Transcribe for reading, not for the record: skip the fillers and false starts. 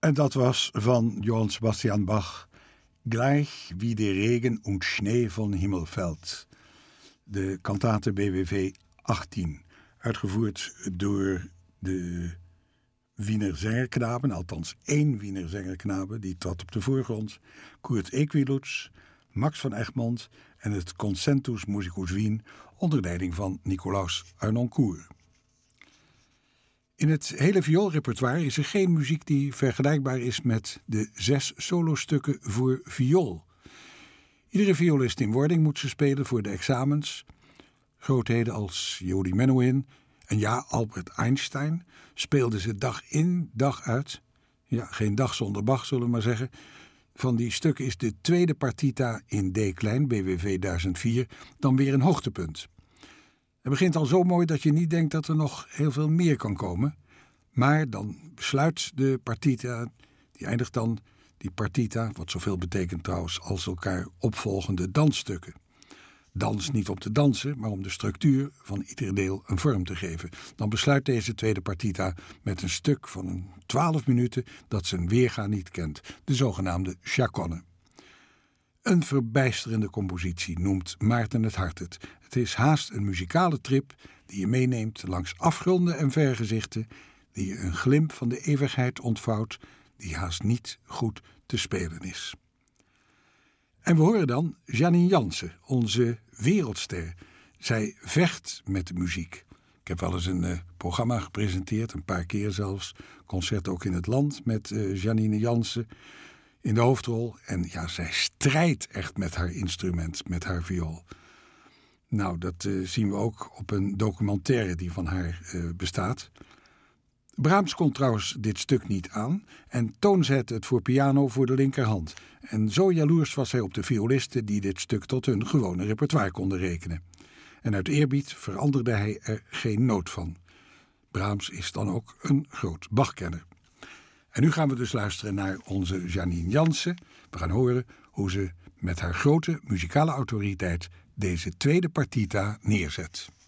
En dat was van Johann Sebastian Bach, Gleich wie der Regen und Schnee von Himmel fällt. De kantate BWV 18, uitgevoerd door de Wiener Zengerknaben, althans 1 Wiener Zengerknabe, die trad op de voorgrond, Kurt Equiluz, Max van Egmond en het Concentus Musicus Wien onder leiding van Nicolaus Arnoncourt. In het hele vioolrepertoire is er geen muziek die vergelijkbaar is met de 6 solostukken voor viool. Iedere violist in wording moet ze spelen voor de examens. Grootheden als Jody Menuhin en ja, Albert Einstein speelden ze dag in, dag uit. Ja, geen dag zonder Bach, zullen we maar zeggen. Van die stukken is de tweede partita in D-klein, BWV 1004, dan weer een hoogtepunt. Het begint al zo mooi dat je niet denkt dat er nog heel veel meer kan komen. Maar dan besluit de partita, die eindigt dan, die partita, wat zoveel betekent trouwens als elkaar opvolgende dansstukken. Dans niet om te dansen, maar om de structuur van ieder deel een vorm te geven. Dan besluit deze tweede partita met een stuk van 12 minuten dat zijn weerga niet kent, de zogenaamde chaconne. Een verbijsterende compositie noemt Maarten het Hart het. Het is haast een muzikale trip die je meeneemt langs afgronden en vergezichten, die je een glimp van de eeuwigheid ontvouwt, die haast niet goed te spelen is. En we horen dan Janine Jansen, onze wereldster. Zij vecht met de muziek. Ik heb wel eens een programma gepresenteerd, een paar keer zelfs, concert ook in het land met Janine Jansen in de hoofdrol. En ja, zij strijdt echt met haar instrument, met haar viool. Nou, dat zien we ook op een documentaire die van haar bestaat. Brahms kon trouwens dit stuk niet aan en toonzette het voor piano voor de linkerhand. En zo jaloers was hij op de violisten die dit stuk tot hun gewone repertoire konden rekenen. En uit eerbied veranderde hij er geen noot van. Brahms is dan ook een groot Bachkenner. En nu gaan we dus luisteren naar onze Janine Jansen. We gaan horen hoe ze met haar grote muzikale autoriteit deze tweede partita neerzet.